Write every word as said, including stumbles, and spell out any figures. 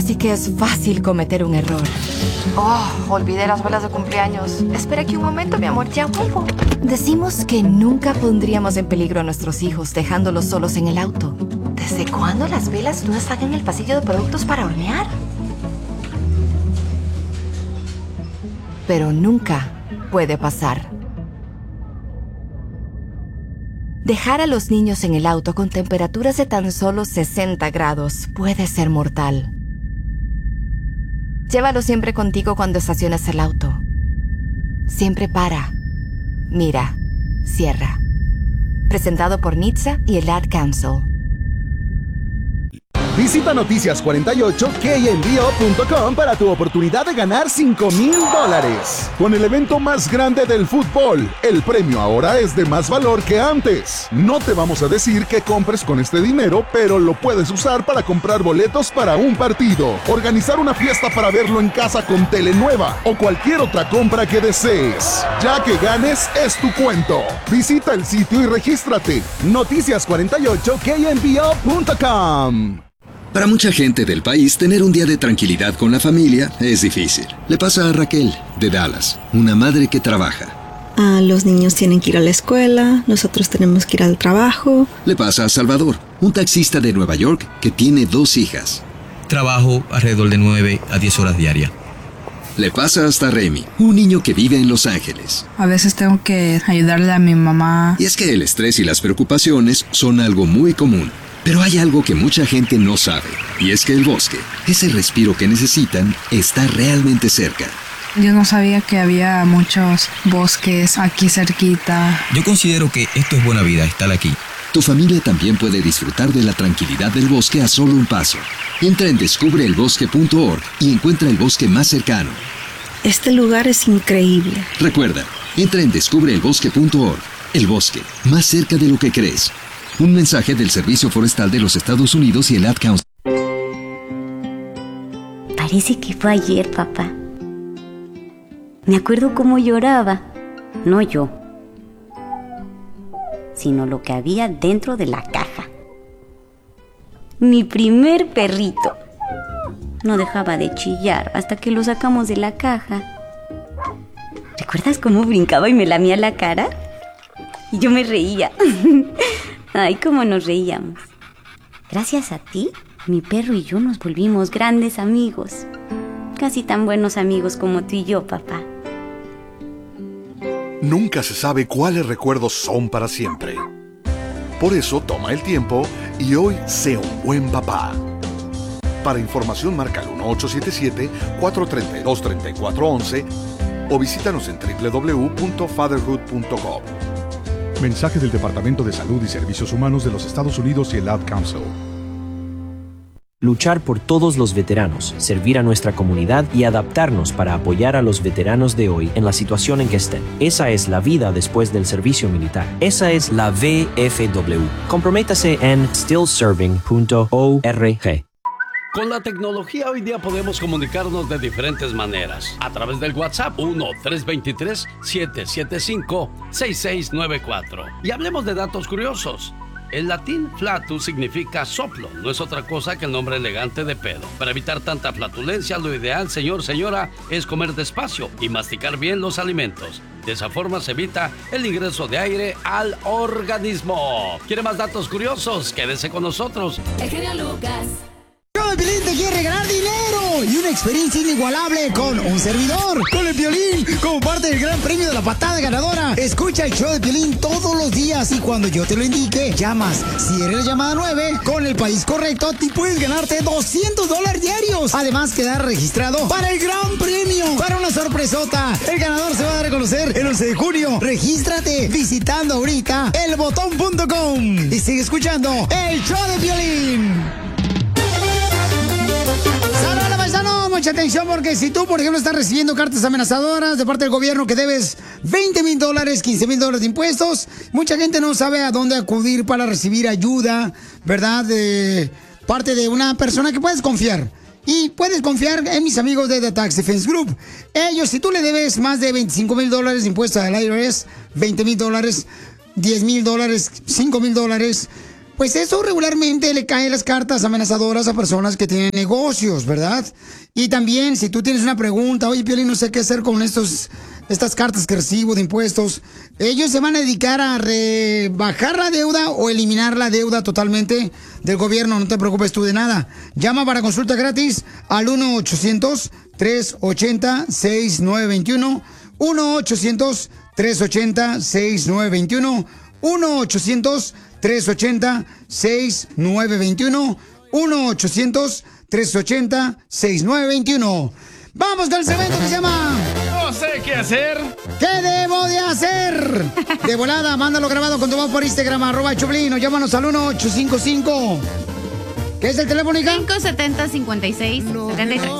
así que es fácil cometer un error. Oh, olvidé las velas de cumpleaños. Espera aquí un momento, mi amor, ya vuelvo. Decimos que nunca pondríamos en peligro a nuestros hijos dejándolos solos en el auto. ¿Desde cuándo las velas no están en el pasillo de productos para hornear? Pero nunca puede pasar. Dejar a los niños en el auto con temperaturas de tan solo sesenta grados puede ser mortal. Llévalo siempre contigo cuando estaciones el auto. Siempre para, mira, cierra. Presentado por N H T S A y el Ad Council. Visita Noticias cuarenta y ocho K M B O punto com para tu oportunidad de ganar cinco mil dólares. Con el evento más grande del fútbol, el premio ahora es de más valor que antes. No te vamos a decir qué compres con este dinero, pero lo puedes usar para comprar boletos para un partido, organizar una fiesta para verlo en casa con tele nueva o cualquier otra compra que desees. Ya que ganes, es tu cuento. Visita el sitio y regístrate. Noticias cuarenta y ocho K M B O punto com. Para mucha gente del país, tener un día de tranquilidad con la familia es difícil. Le pasa a Raquel, de Dallas, una madre que trabaja. Ah, los niños tienen que ir a la escuela, nosotros tenemos que ir al trabajo. Le pasa a Salvador, un taxista de Nueva York que tiene dos hijas. Trabajo alrededor de nueve a diez horas diarias. Le pasa hasta a Remy, un niño que vive en Los Ángeles. A veces tengo que ayudarle a mi mamá. Y es que el estrés y las preocupaciones son algo muy común. Pero hay algo que mucha gente no sabe, y es que el bosque, ese respiro que necesitan, está realmente cerca. Yo no sabía que había muchos bosques aquí cerquita. Yo considero que esto es buena vida, estar aquí. Tu familia también puede disfrutar de la tranquilidad del bosque a solo un paso. Entra en descubre el bosque punto org y encuentra el bosque más cercano. Este lugar es increíble. Recuerda, entra en descubre el bosque punto org. El bosque, más cerca de lo que crees. Un mensaje del Servicio Forestal de los Estados Unidos y el Ad Council. Parece que fue ayer, papá. Me acuerdo cómo lloraba. No yo, sino lo que había dentro de la caja. Mi primer perrito. No dejaba de chillar hasta que lo sacamos de la caja. ¿Recuerdas cómo brincaba y me lamía la cara? Y yo me reía. Ay, cómo nos reíamos. Gracias a ti, mi perro y yo nos volvimos grandes amigos. Casi tan buenos amigos como tú y yo, papá. Nunca se sabe cuáles recuerdos son para siempre. Por eso, toma el tiempo y hoy sé un buen papá. Para información, marca el uno ocho siete siete, cuatro tres dos, tres cuatro uno uno o visítanos en doble u doble u doble u punto fatherhood punto com. Mensaje del Departamento de Salud y Servicios Humanos de los Estados Unidos y el Ad Council. Luchar por todos los veteranos, servir a nuestra comunidad y adaptarnos para apoyar a los veteranos de hoy en la situación en que estén. Esa es la vida después del servicio militar. Esa es la V F W. Comprométase en still serving punto org. Con la tecnología hoy día podemos comunicarnos de diferentes maneras. A través del WhatsApp uno tres dos tres, siete siete cinco, seis seis nueve cuatro. Y hablemos de datos curiosos. El latín flatus significa soplo, no es otra cosa que el nombre elegante de pedo. Para evitar tanta flatulencia, lo ideal, señor, señora, es comer despacio y masticar bien los alimentos. De esa forma se evita el ingreso de aire al organismo. ¿Quiere más datos curiosos? Quédese con nosotros. El genio Lucas. El show de Piolín te quiere regalar dinero y una experiencia inigualable con un servidor, con el Piolín, como parte del gran premio de la patada ganadora. Escucha el show de Piolín todos los días y cuando yo te lo indique, llamas. Si eres la llamada nueve, con el país correcto, te puedes ganarte doscientos dólares diarios. Además, quedar registrado para el gran premio, para una sorpresota. El ganador se va a dar a conocer el once de junio. Regístrate visitando ahorita el botón punto com y sigue escuchando el show de Piolín. ¡Saludos, paisanos! Mucha atención porque si tú, por ejemplo, estás recibiendo cartas amenazadoras de parte del gobierno que debes veinte mil dólares, quince mil dólares de impuestos, mucha gente no sabe a dónde acudir para recibir ayuda, ¿verdad? De parte de una persona que puedes confiar. Y puedes confiar en mis amigos de The Tax Defense Group. Ellos, si tú le debes más de veinticinco mil dólares de impuestos al I R S, veinte mil dólares, diez mil dólares, cinco mil dólares, pues eso regularmente le cae las cartas amenazadoras a personas que tienen negocios, ¿verdad? Y también, si tú tienes una pregunta, oye, Piolín, no sé qué hacer con estos, estas cartas que recibo de impuestos, ellos se van a dedicar a rebajar la deuda o eliminar la deuda totalmente del gobierno. No te preocupes tú de nada. Llama para consulta gratis al uno ochocientos, tres ochenta, sesenta y nueve veintiuno, uno ochocientos, tres ochenta, sesenta y nueve veintiuno, uno ochocientos, tres ochenta, sesenta y nueve veintiuno, uno ochocientos, tres ochenta, sesenta y nueve veintiuno. Vamos con el segmento que se llama No sé qué hacer. ¿Qué debo de hacer? De volada, mándalo grabado con tu voz por Instagram, arroba Choplin, o llámanos al uno ocho cinco cinco. ¿Qué es el teléfono, hija? cinco setenta, cincuenta y seis, setenta y tres.